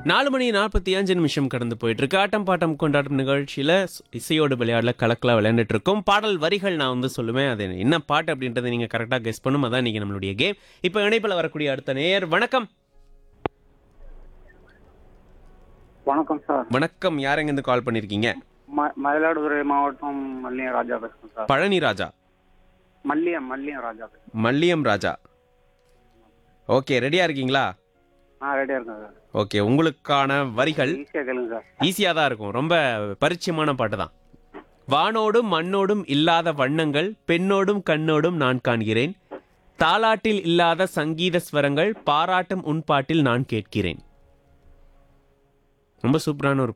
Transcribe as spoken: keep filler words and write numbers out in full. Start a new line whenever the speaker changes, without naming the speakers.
நாலு மணி நாற்பத்தி அஞ்சு நிமிஷம் கடந்து போயிட்டு இருக்கு. ஆட்டம் பாட்டம் கொண்டாட்டம் நிகழ்ச்சியில ஸ்- இசையோடு விளையாடல கலக்கலா விளையாண்டுட்டு இருக்கோம். பாடல் வரிகள் நான் வந்து சொல்லுவேன், அது என்ன பாட்டு அப்படின்றத நீங்க கரெக்டா கெஸ் பண்ணும். அதான் இன்னைக்கு நம்மளுடைய கேம். இப்போ இணைப்பில் வரக்கூடிய அடுத்த நேயர். வணக்கம்.
வணக்கம் சார்.
வணக்கம், யாரெங்க இருந்து கால் பண்ணிருக்கீங்க?
ம- மயிலாடுதுறை மாவட்டம் மல்லியம் ராஜா பேசுறேன் சார்.
பழனி ராஜா.
மல்லியம் மல்லியம் ராஜா பேசுறேன்.
மல்லியம் ராஜா. ஓகே, ரெடியா இருக்கீங்களா?
ஆ ரெடியா இருக்கேன் சார்.
ஓகே, உங்களுக்கான வரிகள்
ஈஸியா கேளுங்க சார்.
ஈஸியாக தான் இருக்கும். ரொம்ப பரிச்சயமான பாட்டு தான். வானோடும் மண்ணோடும் இல்லாத வண்ணங்கள், பெண்ணோடும் கண்ணோடும் நான் காண்கிறேன். தாலாட்டில் இல்லாத சங்கீத ஸ்வரங்கள், பாராட்டும் உன் பாட்டில் நான் கேட்கிறேன். ரொம்ப சூப்பரான ஒரு